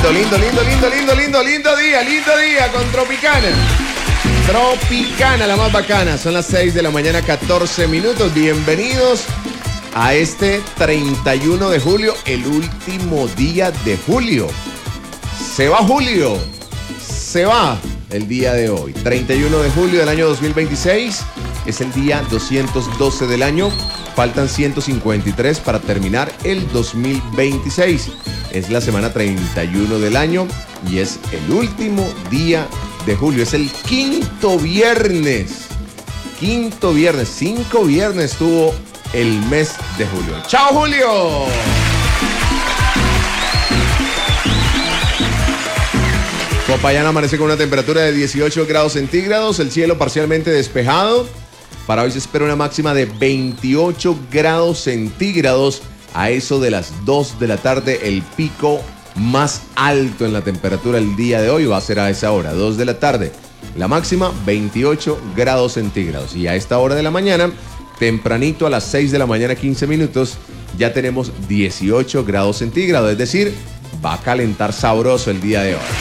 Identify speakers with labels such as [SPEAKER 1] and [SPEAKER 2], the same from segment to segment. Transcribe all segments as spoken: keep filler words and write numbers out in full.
[SPEAKER 1] lindo, lindo, lindo, lindo, lindo, lindo, lindo día, lindo día con Tropicana. Tropicana, la más bacana. Son las seis de la mañana, catorce minutos. Bienvenidos a este treinta y uno de julio, el último día de julio. Se va julio, se va el día de hoy. treinta y uno de julio del año dos mil veintiséis. Es el día doscientos doce del año. Faltan ciento cincuenta y tres para terminar el dos mil veintiséis. Es la semana treinta y uno del año y es el último día de julio. Es el quinto viernes. Quinto viernes. Cinco viernes tuvo el mes de julio. ¡Chao, Julio! Popayán amanece con una temperatura de dieciocho grados centígrados. El cielo parcialmente despejado. Para hoy se espera una máxima de veintiocho grados centígrados. A eso de las dos de la tarde, el pico más alto en la temperatura el día de hoy va a ser a esa hora, dos de la tarde. La máxima, veintiocho grados centígrados. Y a esta hora de la mañana, tempranito a las seis de la mañana, quince minutos, ya tenemos dieciocho grados centígrados. Es decir, va a calentar sabroso el día de hoy.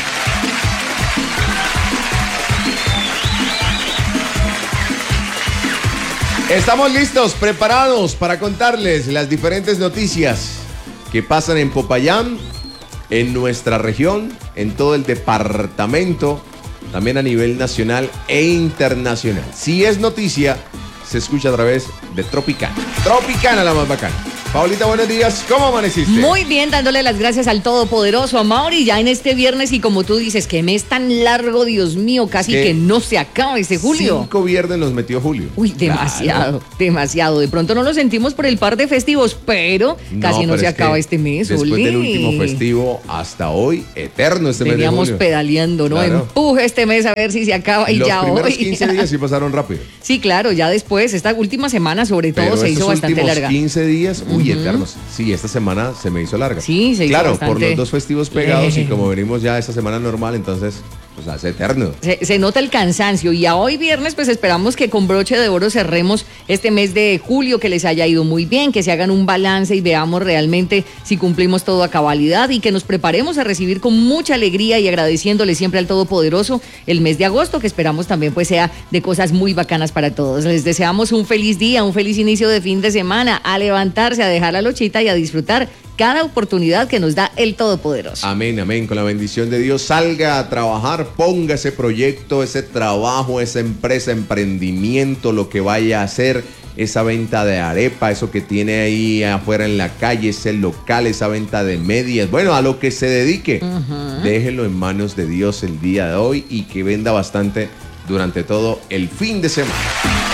[SPEAKER 1] Estamos listos, preparados para contarles las diferentes noticias que pasan en Popayán, en nuestra región, en todo el departamento, también a nivel nacional e internacional. Si es noticia, se escucha a través de Tropicana. Tropicana, la más bacana. Paulita, buenos días. ¿Cómo amaneciste?
[SPEAKER 2] Muy bien, dándole las gracias al Todopoderoso, a Mauri, ya en este viernes. Y como tú dices, qué mes tan largo, Dios mío, casi que, que no se acaba ese julio.
[SPEAKER 1] Cinco viernes nos metió julio.
[SPEAKER 2] Uy, demasiado, claro. demasiado. De pronto no lo sentimos por el par de festivos, pero no, casi no pero se acaba este mes,
[SPEAKER 1] después
[SPEAKER 2] Uli.
[SPEAKER 1] del último festivo hasta hoy, eterno este
[SPEAKER 2] Veníamos
[SPEAKER 1] mes de julio.
[SPEAKER 2] pedaleando, ¿no?
[SPEAKER 1] Claro.
[SPEAKER 2] Empuje este mes a ver si se acaba y
[SPEAKER 1] Los
[SPEAKER 2] ya hoy.
[SPEAKER 1] Los primeros quince días sí pasaron rápido.
[SPEAKER 2] Sí, claro, ya después, esta última semana sobre todo
[SPEAKER 1] pero
[SPEAKER 2] se hizo bastante larga.
[SPEAKER 1] Los quince días, uy, uh-huh. eternos. Sí, esta semana se me hizo larga.
[SPEAKER 2] Sí, se hizo
[SPEAKER 1] Claro,
[SPEAKER 2] bastante.
[SPEAKER 1] por los dos festivos pegados y como venimos ya esta semana normal, entonces, pues hace eterno.
[SPEAKER 2] Se, se nota el cansancio y a hoy viernes pues esperamos que con broche de oro cerremos este mes de julio, que les haya ido muy bien, que se hagan un balance y veamos realmente si cumplimos todo a cabalidad y que nos preparemos a recibir con mucha alegría y agradeciéndole siempre al Todopoderoso el mes de agosto, que esperamos también pues sea de cosas muy bacanas para todos. Les deseamos un feliz día, un feliz inicio de fin de semana, a levantarse, a dejar la lochita y a disfrutar cada oportunidad que nos da el Todopoderoso.
[SPEAKER 1] Amén, amén. Con la bendición de Dios, salga a trabajar, ponga ese proyecto, ese trabajo, esa empresa, emprendimiento, lo que vaya a hacer, esa venta de arepa, eso que tiene ahí afuera en la calle, ese local, esa venta de medias, bueno, a lo que se dedique, uh-huh. déjelo en manos de Dios el día de hoy y que venda bastante durante todo el fin de semana.